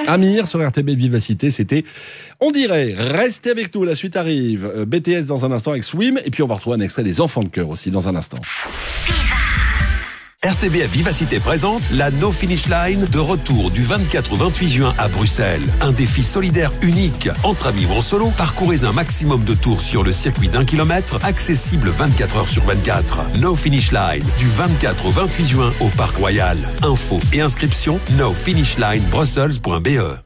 Amir sur RTB Vivacité, c'était On dirait. Restez avec nous, la suite arrive. BTS dans un instant avec Swim, et puis on va retrouver un extrait des Enfants de Cœur aussi dans un instant. RTBF Vivacité présente la No Finish Line de retour du 24 au 28 juin à Bruxelles. Un défi solidaire unique. Entre amis ou en solo, parcourez un maximum de tours sur le circuit d'1 kilomètre, accessible 24 heures sur 24. No Finish Line du 24 au 28 juin au Parc Royal. Infos et inscriptions nofinishlinebrussels.be.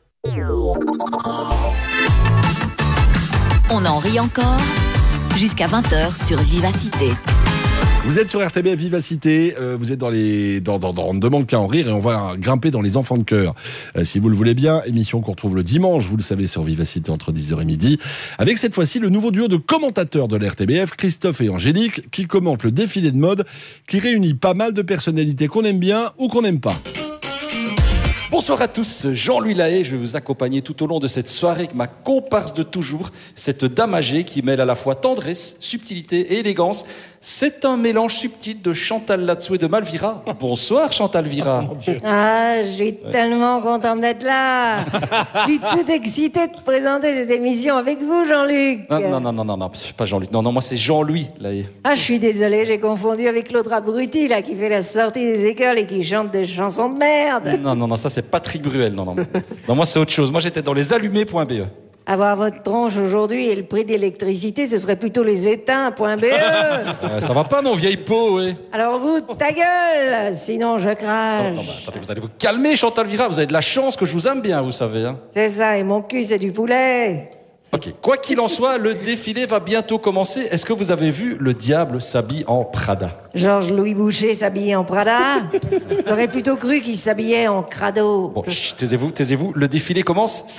On en rit encore jusqu'à 20h sur Vivacité. Vous êtes sur RTB Vivacité, vous êtes dans On ne demande qu'à en rire et on va grimper dans les Enfants de Cœur. Si vous le voulez bien, émission qu'on retrouve le dimanche, vous le savez, sur Vivacité entre 10h et midi, avec cette fois-ci le nouveau duo de commentateurs de l'RTBF, Christophe et Angélique, qui commentent le défilé de mode qui réunit pas mal de personnalités qu'on aime bien ou qu'on n'aime pas. Bonsoir à tous, Jean-Louis Lahaye, je vais vous accompagner tout au long de cette soirée avec ma comparse de toujours, cette dame âgée qui mêle à la fois tendresse, subtilité et élégance. C'est un mélange subtil de Chantal Latsou et de Malvira. Bonsoir Chantal Vira. Ah, je suis tellement contente d'être là. Je suis toute excitée de présenter cette émission avec vous, Jean-Luc. Non, pas Jean-Luc. Non, moi c'est Jean-Louis Lahaye. Ah, je suis désolée, j'ai confondu avec l'autre abruti là qui fait la sortie des écoles et qui chante des chansons de merde. Non, ça c'est Patrick Bruel. Non, moi c'est autre chose. Moi j'étais dans lesallumés.be. Avoir votre tronche aujourd'hui et le prix d'électricité, ce serait plutôt les éteints.be. Ça va pas, non, vieille peau, ouais. Alors vous, ta gueule, sinon je crache. Attendez, vous allez vous calmer, Chantal Vira. Vous avez de la chance que je vous aime bien, vous savez. Hein. C'est ça, et mon cul, c'est du poulet. Ok, quoi qu'il en soit, le défilé va bientôt commencer. Est-ce que vous avez vu le diable s'habille en Prada? Georges-Louis Boucher s'habillait en Prada. J'aurais plutôt cru qu'il s'habillait en crado. Bon, chut, taisez-vous, le défilé commence.